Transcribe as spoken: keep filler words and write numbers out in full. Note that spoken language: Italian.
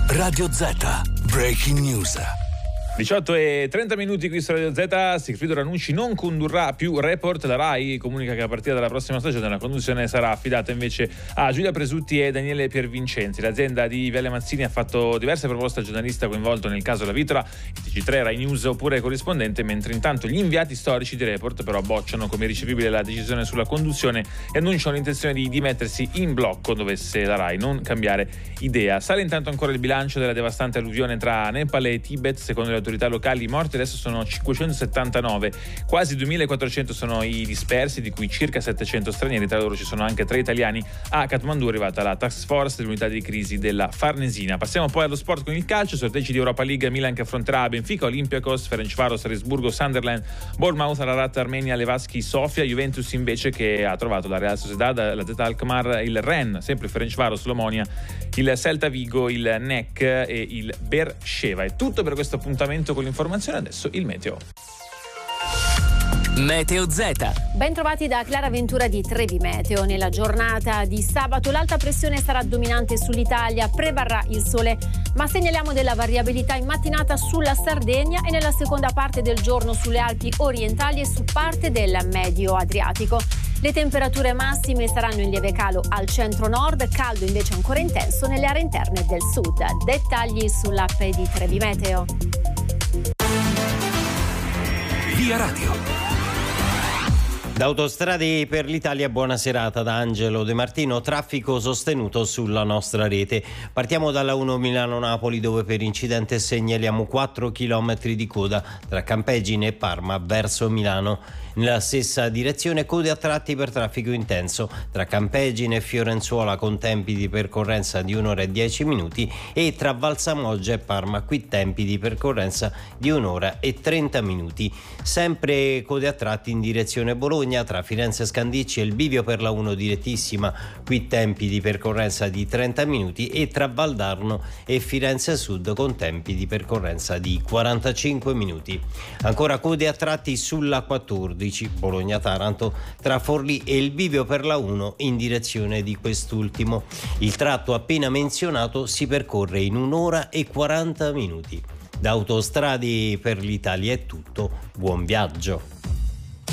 Radio Z, Breaking News. diciotto e trenta minuti qui su Radio Z. Sigfrido Ranucci non condurrà più Report. La Rai comunica che a partire dalla prossima stagione la conduzione sarà affidata invece a Giulia Presutti e Daniele Piervincenzi. L'azienda di Viale Mazzini ha fatto diverse proposte al giornalista coinvolto nel caso La Vitola, T G tre, Rai News oppure corrispondente, mentre intanto gli inviati storici di Report però bocciano come irricevibile la decisione sulla conduzione e annunciano l'intenzione di dimettersi in blocco dovesse la Rai non cambiare idea. Sale intanto ancora il bilancio della devastante alluvione tra Nepal e Tibet. Secondo le autorità locali i morti adesso sono cinquecentosettantanove, quasi duemilaquattrocento sono i dispersi, di cui circa settecento stranieri, tra loro ci sono anche tre italiani. A Kathmandu è arrivata la task force dell'unità di crisi della Farnesina. Passiamo poi allo sport con il calcio, sorteggi di Europa League, Milan che affronterà Benfica, Olympiacos, Ferencvaros, Salisburgo, Sunderland, Bournemouth, Ararat, Armenia, Levski, Sofia, Juventus invece che ha trovato la Real Sociedad, la Z Alkmaar, il Rennes, sempre il Ferencvaros, l'Omonia, il Celta Vigo, il N E C e il Beersheva. È tutto per questo appuntamento con l'informazione, adesso il meteo. Meteo Z. Ben trovati da Clara Ventura di Trevi Meteo. Nella giornata di sabato l'alta pressione sarà dominante sull'Italia, prevarrà il sole, ma segnaliamo della variabilità in mattinata sulla Sardegna e nella seconda parte del giorno sulle Alpi orientali e su parte del Medio Adriatico. Le temperature massime saranno in lieve calo al centro-nord, caldo invece ancora intenso nelle aree interne del sud. Dettagli sull'app di Trevi Meteo. Via Radio. Da Autostrade per l'Italia, buona serata da Angelo De Martino. Traffico sostenuto sulla nostra rete. Partiamo dalla uno Milano-Napoli, dove per incidente segnaliamo quattro chilometri di coda tra Campegine e Parma verso Milano. Nella stessa direzione code a tratti per traffico intenso tra Campegine e Fiorenzuola con tempi di percorrenza di un'ora e dieci minuti e tra Valsamoggia e Parma, qui tempi di percorrenza di un'ora e trenta minuti. Sempre code a tratti in direzione Bologna tra Firenze Scandicci e il bivio per la uno direttissima, qui tempi di percorrenza di trenta minuti, e tra Valdarno e Firenze Sud con tempi di percorrenza di quarantacinque minuti. Ancora code a tratti sulla quattordici Bologna-Taranto tra Forlì e il bivio per la uno in direzione di quest'ultimo. Il tratto appena menzionato si percorre in un'ora e quaranta minuti. Da Autostrade per l'Italia è tutto, buon viaggio.